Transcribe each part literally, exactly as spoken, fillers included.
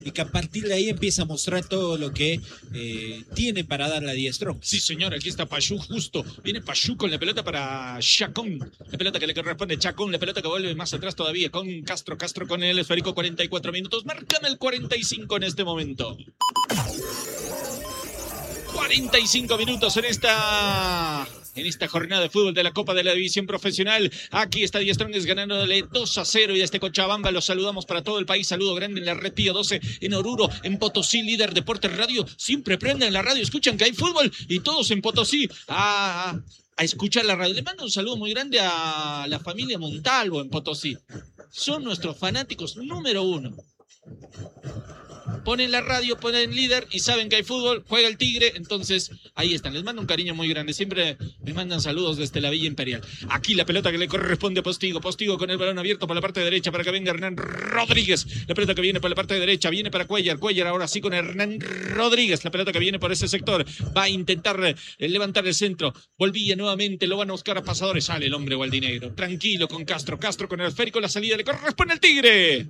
y que a partir de ahí empieza a mostrar todo lo que eh, tiene para darle a Die Strongest. Sí, señor, aquí está Payú justo. Viene Payú con la pelota para Chacón. La pelota que le corresponde a Chacón, la pelota que vuelve más atrás todavía con Castro. Castro con el esférico, cuarenta y cuatro minutos. Marcan el cuarenta y cinco en este momento. cuarenta y cinco minutos en esta... En esta jornada de fútbol de la Copa de la División Profesional. Aquí está Die Strongest ganándole dos a cero. Y desde Cochabamba los saludamos para todo el país. Saludo grande en la red Pío doce, en Oruro, en Potosí, líder Deportes Radio. Siempre prenden la radio, escuchan que hay fútbol y todos en Potosí a, a escuchar la radio. Le mando un saludo muy grande a la familia Montalvo en Potosí. Son nuestros fanáticos número uno. Ponen la radio, ponen líder y saben que hay fútbol, juega el Tigre, entonces ahí están. Les mando un cariño muy grande, siempre me mandan saludos desde la Villa Imperial. Aquí la pelota que le corresponde a Postigo, Postigo con el balón abierto por la parte derecha para que venga Hernán Rodríguez. La pelota que viene por la parte derecha, viene para Cuellar, Cuellar ahora sí con Hernán Rodríguez. La pelota que viene por ese sector, va a intentar eh, levantar el centro. Volvía nuevamente, lo van a buscar a pasadores. Sale el hombre gualdinegro, tranquilo con Castro, Castro con el esférico, la salida le corresponde al Tigre.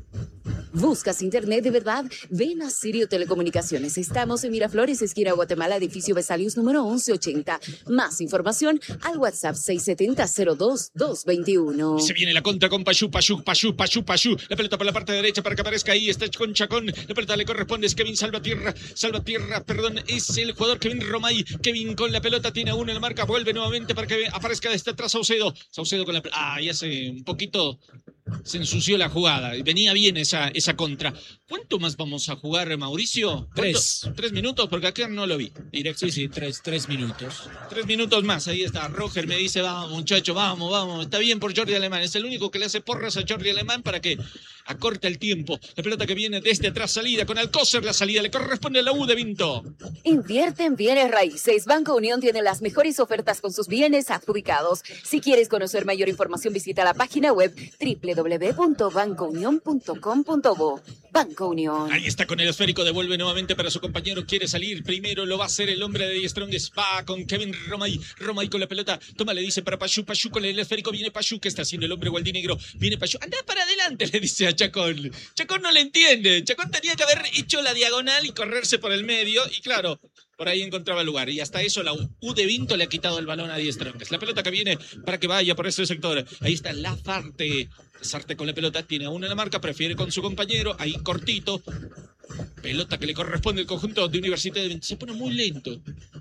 ¿Buscas internet de verdad? Ven a Sirio Telecomunicaciones. Estamos en Miraflores, esquina Guatemala, edificio Vesalius número once ochenta. Más información al WhatsApp seis siete cero cero dos dos dos uno. Se viene la contra con Payú, Payú, Payú, Payú, Payú. La pelota por la parte derecha para que aparezca ahí. Está con Chacón. La pelota le corresponde. Es Kevin Salvatierra. Salvatierra, perdón, es el jugador Kevin Romay. Kevin con la pelota tiene a uno en la marca. Vuelve nuevamente para que aparezca desde atrás Saucedo. Saucedo con la pelota. Ah, ya se un poquito se ensució la jugada. Venía bien esa, esa contra. ¿Cuánto más vamos a jugar, Mauricio? Tres. ¿Tres minutos? Porque acá no lo vi. Directo. Sí, sí, tres, tres minutos. Tres minutos más, ahí está. Roger me dice, vamos, muchacho, vamos, vamos. Está bien por Jordi Alemán. Es el único que le hace porras a Jordi Alemán para que acorte el tiempo. La pelota que viene desde atrás, salida con Alcócer. La salida le corresponde a la U de Vinto. Invierte en bienes raíces. Banco Unión tiene las mejores ofertas con sus bienes adjudicados. Si quieres conocer mayor información, visita la página web doble u doble u doble u punto banco unión punto com punto bo. Banco Unión. Ahí está con el esférico, devuelve nuevamente para su compañero, quiere salir, primero lo va a hacer el hombre de Die Strongest, va con Kevin Romay, Romay con la pelota, toma, le dice para Payú, Payú con el esférico, viene Payú, ¿qué está haciendo el hombre gualdinegro? Viene Payú, anda para adelante, le dice a Chacón. Chacón no le entiende, Chacón tenía que haber hecho la diagonal y correrse por el medio, y claro, por ahí encontraba el lugar, y hasta eso la U de Vinto le ha quitado el balón a Die Strongest. La pelota que viene para que vaya por ese sector, ahí está Lazarte, Lazarte con la pelota, tiene a uno en la marca, prefiere con su compañero, ahí cortito, pelota que le corresponde al conjunto de Universitario de Vinto, se pone muy lento.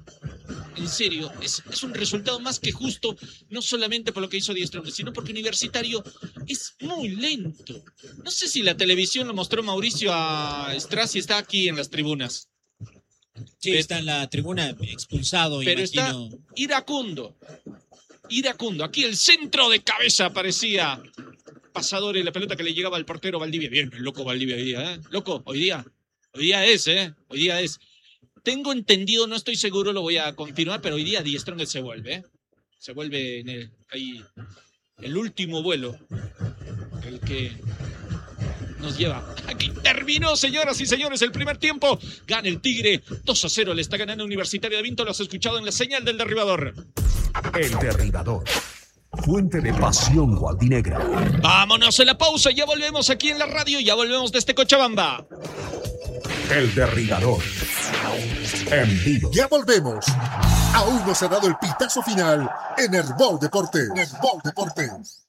En serio, es, es un resultado más que justo, no solamente por lo que hizo Die Strongest, sino porque Universitario es muy lento. No sé si la televisión lo mostró Mauricio a Strass y está aquí en las tribunas. Sí, pero, está en la tribuna expulsado, pero imagino. Está iracundo. Iracundo. Aquí el centro de cabeza parecía pasador y la pelota que le llegaba al portero Valdivia. Bien, loco Valdivia hoy día, ¿eh? Loco, hoy día. Hoy día es, ¿eh? Hoy día es. Tengo entendido, no estoy seguro, lo voy a confirmar, pero hoy día Die Strongest se vuelve, ¿eh? Se vuelve en el, ahí el último vuelo. El que nos lleva. Aquí terminó, señoras y señores, el primer tiempo. Gana el Tigre. dos a cero le está ganando Universitario de Vinto. Lo has escuchado en la señal del derribador. El derribador. Fuente de pasión gualdinegra. Vámonos a la pausa. Ya volvemos aquí en la radio. Ya volvemos desde Cochabamba. El derribador. En vivo. Ya volvemos. Aún no se ha dado el pitazo final en Herbol Deportes. Herbol Deportes.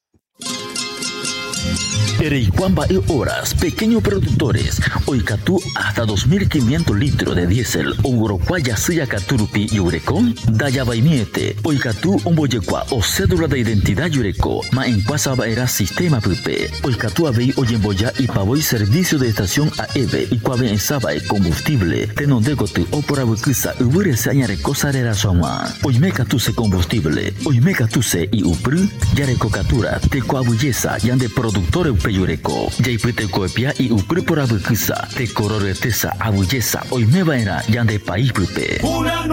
Ereicuamba y Horas, pequeños productores. Oicatú hasta dos mil quinientos litros de diésel. Uruguaya Suya Caturupi y Urecón. Dayabaimiete. Oicatú Omboyecua o cédula de identidad Yureco. Ma en Cuasaba era sistema Pupe. Oicatú Abey Oyemboya y Pavoy servicio de estación A E B y Cuave en Saba y combustible. Tenondegotu o por Abuquisa Ubure se añare cosarera Soma. Oimecatuse combustible. Oimecatuse y Upru. Yareco Catura. Tecoabuyesa. Yande productor Peyureco, Yaipete Coepia y Upru por Abuquisa. Te Cororetesa Abuyesa. Oimeba era Yande País Pupe.